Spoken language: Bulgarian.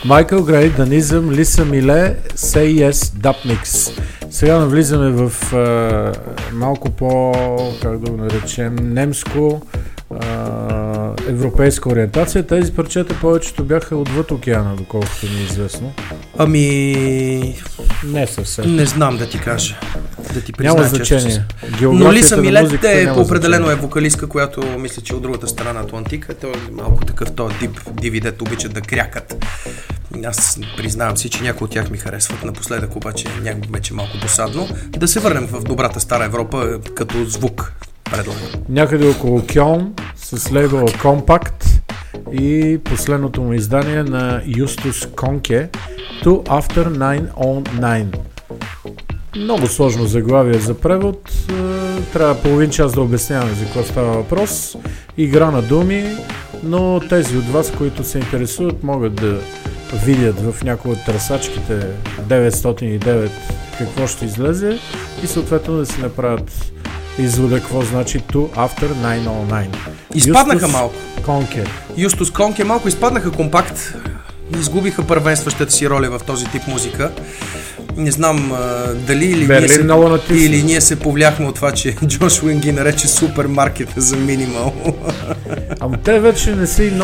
Майкъл Грей, Данизъм, Лиса Миле, Say Yes, Dub Mix. Сега навлизаме в малко по, как да го наречем, немско, европейска ориентация. Тези парчета повечето бяха отвъд океана, доколкото ми е известно. Не съвсем. Не знам да ти кажа. Да ти призная, няма значение. Но Лиса Милет определено е вокалистка, която мисля, че от другата страна на Атлантика. Той е малко такъв, този тип диви, дето обичат да крякат. Аз признавам си, че някои от тях ми харесват. Напоследък обаче вече малко досадно. Да се върнем в добрата стара Европа като звук. Предлагам. Някъде около Кьолн с лейбъл Compact и последното му издание на Юстус Конке To After 909. Много сложно заглавие за превод. Трябва половин час да обясняваме за какво става въпрос. Игра на думи, но тези от вас, които се интересуват, могат да видят в някои от търсачките 909 какво ще излезе и съответно да си направят извода какво значи To After 909. Изпаднаха малко. Конке. Юстус Конке малко изпаднаха Компакт. Изгубиха първенстващата си роля в този тип музика. Не знам дали или ние се повляхме от това, че Джош Уин ги нарече супермаркета за минимал. Ама те вече не са и